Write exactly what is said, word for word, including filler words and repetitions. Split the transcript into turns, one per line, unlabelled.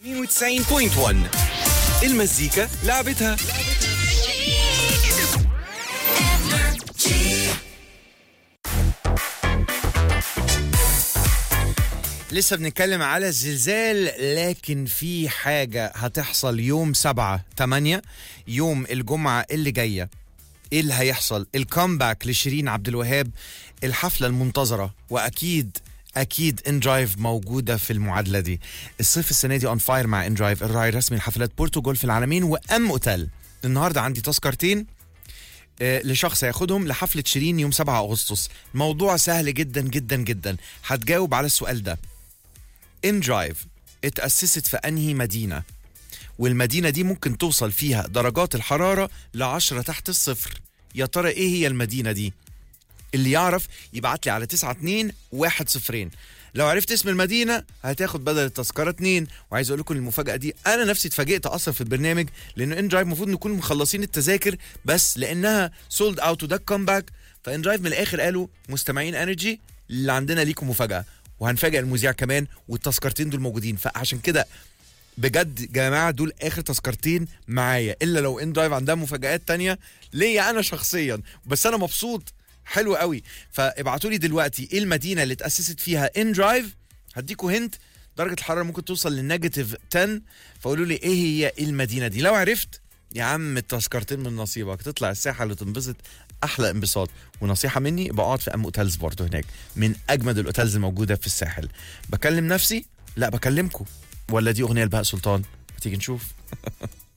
اثنين وتسعين فاصلة واحد المزيكا لعبتها. لسه بنتكلم على الزلزال، لكن في حاجة هتحصل يوم سبعة تمانية يوم الجمعة اللي جاية. ايه اللي هيحصل؟ الكامباك لشيرين عبد الوهاب، الحفلة المنتظرة، واكيد اكيد ان درايف موجودة في المعادلة دي. الصيف السنة دي اون فاير مع ان درايف، الراعي الرسمي لحفلات بورتو جولف العالمين وام اوتيل. النهاردة عندي تذكرتين آه لشخص هياخدهم لحفلة شيرين يوم سبعة أغسطس. موضوع سهل جدا جدا جدا، هتجاوب على السؤال ده. ان درايف اتأسست في انهي مدينة؟ والمدينة دي ممكن توصل فيها درجات الحرارة لعشرة تحت الصفر. يا ترى ايه هي المدينة دي؟ اللي يعرف يبعت لي على تسعة اتنين واحد صفرين. لو عرفت اسم المدينة هتاخد بدل التذكرة اتنين. وعايز اقول لكم المفاجأة دي انا نفسي اتفاجئت اصلا في البرنامج، لانه ان درايف المفروض نكون مخلصين التذاكر، بس لانها سولد اوت وده كومباك، فان درايف من الاخر قالوا مستمعين انرجي اللي عندنا ليكم مفاجأة، وهنفاجئ المذيع كمان، والتذكرتين دول موجودين. فعشان كده بجد يا جماعه دول اخر تذكرتين معايا، الا لو ان درايف عندها مفاجآت تانية ليا انا شخصيا، بس انا مبسوط حلو قوي. فابعتوا لي دلوقتي ايه المدينه اللي اتاسست فيها ان درايف. هديكوا هنت، درجه الحراره ممكن توصل للنيجاتيف عشرة، فقولوا لي ايه هي المدينه دي. لو عرفت يا عم التذكرتين من نصيبك، تطلع الساحه اللي تنبسط احلى انبساط. ونصيحه مني، بقعد في ام اوتيلز برضه، هناك من اجمد الاوتيلز الموجوده في الساحل. بكلم نفسي؟ لا بكلمكم. ولا دي اغنيه لبهاء سلطان؟ تيجي نشوف.